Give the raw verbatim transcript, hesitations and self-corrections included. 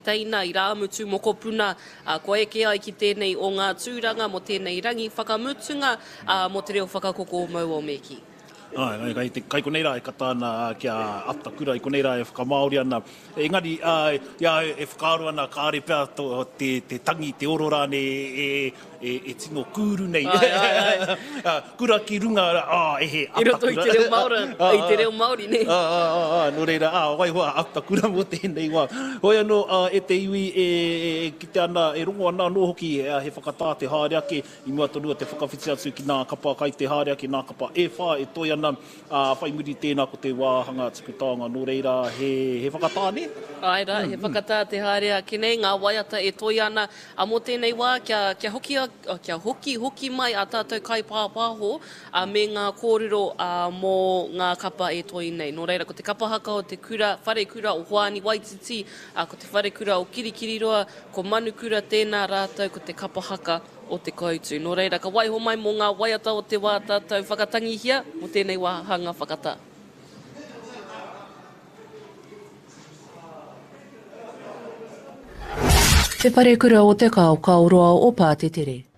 Taina i rāmutu moko puna, uh, ko eke ai ki tēnei o ngā tūranga mo tēnei rangi whakamutunga uh, mo te reo whakakoko mau o meki. Ai, kai, te, kai konei rā e katāna kia aptakura, i konei rā e whakamaori ana. Engari, uh, ia, e whakaaro ana kāre pēr to, te, te tangi, te oro rāne e, e, e tino kūru nei. Ai, ai, ai. Kura ki runga, ah, e he aptakura. I roto i te reo Māora, i te reo Māori, ne? Ah, ah, ah, ah, no reira, ah, wai hoa, aptakura mo tēnei wā. Hoi anō, uh, e te iwi e, e, ki te ana, e rongo ana no hoki, e, he whakatā te haere ake, i mua tonua te whakawhiti atu ki nā kapa kai te haere ake, nā kapa e whā, e toi ana, uh, whai muri tēnā ko te wāhanga tukutanga, no reira, he, he whakatā ne? Ai rā, he whakatā te haere ake nei, ngā waiata e toi ana, a mo tēnei wā, kia, kia, hoki, a, kia hoki hoki mai a tātou kai pāpāho, a me ngā kōrero a mō ngā kapa e toi nei. No reira, ko te kapa haka o te kura, whare kura o Hoani Waititi, a ko te whare kura o Kirikiriroa, ko manu kura tēnā rātou, ko te kapa haka o te koutu. No reira, ka waiho mai mō ngā waiata o te wā tātou whakatangi hia, mo tēnei wāhanga whakatā. Te whare kura o te kao, ka oroa o Pātetere.